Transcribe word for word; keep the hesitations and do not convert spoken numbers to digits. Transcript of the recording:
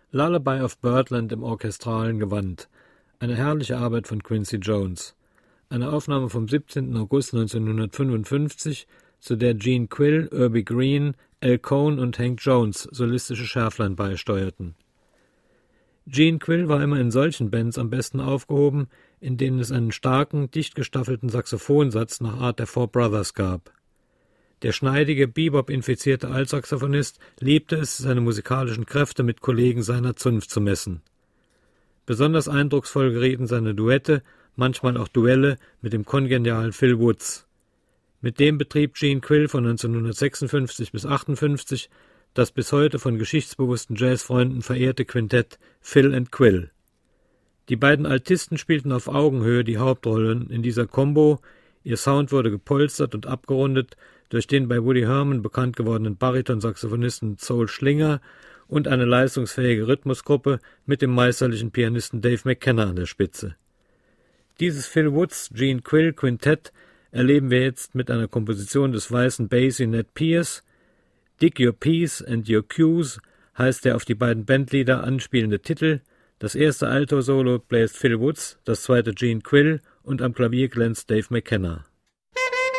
Lullaby of Birdland im orchestralen Gewand. Eine herrliche Arbeit von Quincy Jones. Eine Aufnahme vom siebzehnten August neunzehnhundertfünfundfünfzig, zu der Gene Quill, Urbie Green, Al Cohn und Hank Jones solistische Schärflein beisteuerten. Gene Quill war immer in solchen Bands am besten aufgehoben, in denen es einen starken, dicht gestaffelten Saxophonsatz nach Art der Four Brothers gab. Der schneidige, Bebop-infizierte Altsaxophonist liebte es, seine musikalischen Kräfte mit Kollegen seiner Zunft zu messen. Besonders eindrucksvoll gerieten seine Duette, manchmal auch Duelle, mit dem kongenialen Phil Woods. Mit dem betrieb Gene Quill von neunzehnhundertsechsundfünfzig bis achtundfünfzig das bis heute von geschichtsbewussten Jazzfreunden verehrte Quintett Phil and Quill. Die beiden Altisten spielten auf Augenhöhe die Hauptrollen in dieser Combo, ihr Sound wurde gepolstert und abgerundet durch den bei Woody Herman bekannt gewordenen Baritonsaxophonisten Sol Schlinger und eine leistungsfähige Rhythmusgruppe mit dem meisterlichen Pianisten Dave McKenna an der Spitze. Dieses Phil Woods Gene Quill Quintett erleben wir jetzt mit einer Komposition des weißen Basie Ned Pierce. Dig Your P's and Your Cues heißt der auf die beiden Bandlieder anspielende Titel. Das erste Alto-Solo bläst Phil Woods, das zweite Gene Quill und am Klavier glänzt Dave McKenna.